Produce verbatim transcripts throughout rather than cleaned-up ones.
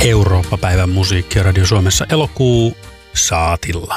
Eurooppa-päivän musiikkia Radio Suomessa elokuu saatilla.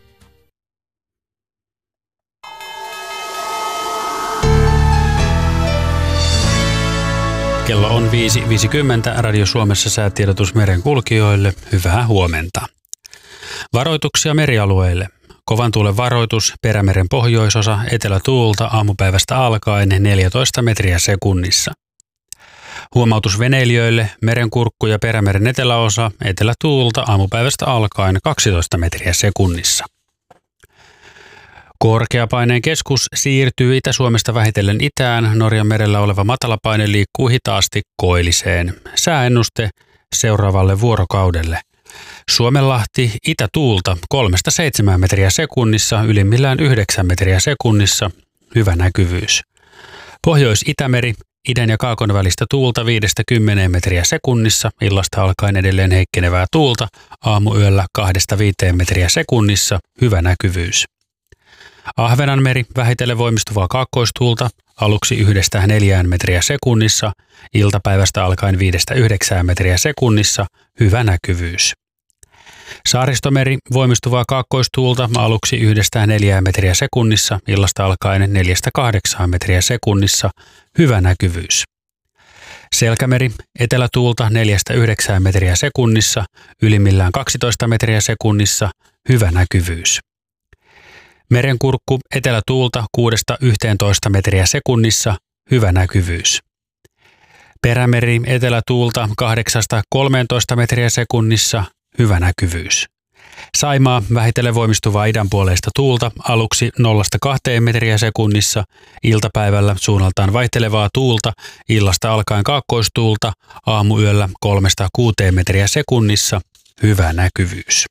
Kello on viisi viisikymmentä. Radio Suomessa säätiedotus merenkulkijoille. Hyvää huomenta. Varoituksia merialueille. Kovan tuulen varoitus, Perämeren pohjoisosa, etelätuulta aamupäivästä alkaen neljätoista metriä sekunnissa. Huomautus veneilijöille, Merenkurkku ja Perämeren eteläosa, etelätuulta aamupäivästä alkaen kaksitoista metriä sekunnissa. Korkeapaineen keskus siirtyy Itä-Suomesta vähitellen itään. Norjan merellä oleva matalapaine liikkuu hitaasti koilliseen. Sääennuste seuraavalle vuorokaudelle. Suomenlahti itätuulta kolmesta seitsemään metriä sekunnissa, ylimmillään yhdeksän metriä sekunnissa. Hyvä näkyvyys. Pohjois-Itämeri, idän ja kaakon välistä tuulta viidestä kymmeneen metriä sekunnissa, illasta alkaen edelleen heikkenevää tuulta, aamuyöllä kahdesta viiteen metriä sekunnissa. Hyvä näkyvyys. Ahvenanmeri, vähitellen voimistuvaa kaakkoistuulta, aluksi yhdestä neljään metriä sekunnissa, iltapäivästä alkaen viidestä yhdeksään metriä sekunnissa. Hyvä näkyvyys. Saaristomeri, voimistuvaa kaakkoistuulta, aluksi yhdestä neljään metriä sekunnissa, illasta alkaen neljästä kahdeksaan metriä sekunnissa. Hyvä näkyvyys. Selkämeri, etelätuulta neljästä yhdeksään metriä sekunnissa, ylimmillään kaksitoista metriä sekunnissa. Hyvä näkyvyys. Merenkurkku, etelätuulta kuudesta yhteentoista metriä sekunnissa. Hyvä näkyvyys. Perämeri, etelätuulta kahdeksasta kolmeentoista metriä sekunnissa. Hyvä näkyvyys. Saimaa, vähitellen voimistuvaa idänpuoleista tuulta, aluksi nollasta kahteen metriä sekunnissa, iltapäivällä suunnaltaan vaihtelevaa tuulta, illasta alkaen kaakkoistuulta, aamuyöllä kolmesta kuuteen metriä sekunnissa. Hyvä näkyvyys.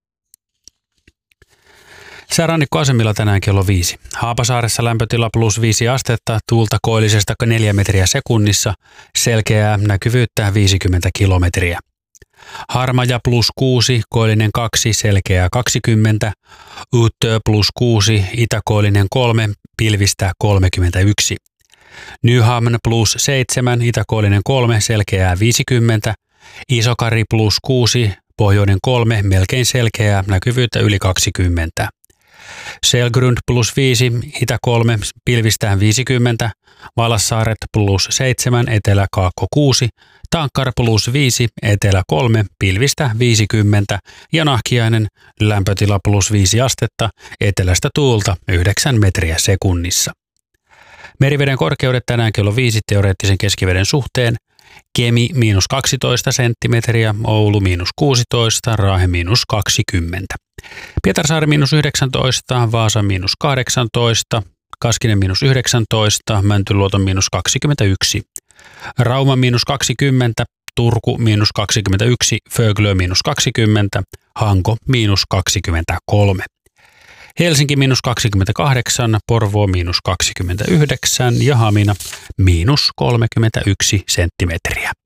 Säärannikkoasemilla tänään kello viisi. Haapasaaressa lämpötila plus viisi astetta, tuulta koillisesta neljä metriä sekunnissa, selkeää näkyvyyttä viisikymmentä kilometriä. Harmaja plus kuusi, koillinen kaksi, selkeää kaksikymmentä, Uttö plus kuusi, itäkoillinen kolme, pilvistä kolmekymmentäyksi. Nyhamn plus seitsemän, itäkoillinen kolme, selkeää viisikymmentä, Isokari plus kuusi, pohjoinen kolme, melkein selkeää, näkyvyyttä yli kaksikymmentä. Selgrund plus viisi, itä kolme, pilvistään viisikymmentä, Valassaaret plus seitsemän, etelä kaakko kuusi, Tankkar plus viisi, etelä kolme, pilvistä viisikymmentä ja Nahkiainen lämpötila plus viisi astetta, etelästä tuulta yhdeksän metriä sekunnissa. Meriveden korkeudet tänään kello viisi teoreettisen keskiveden suhteen. Kemi miinus kaksitoista senttimetriä, Oulu miinus kuusitoista, Raahe miinus kaksikymmentä. Pietarsaari miinus yhdeksäntoista, Vaasa miinus kahdeksantoista, Kaskinen miinus yhdeksäntoista, Mäntyluoto miinus kaksikymmentäyksi, Rauma miinus kaksikymmentä, Turku miinus kaksikymmentäyksi, Föglö miinus kaksikymmentä, Hanko miinus kaksikymmentäkolme. Helsinki miinus kaksikymmentäkahdeksan, Porvoo miinus kaksikymmentäyhdeksän ja Hamina miinus kolmekymmentäyksi senttimetriä.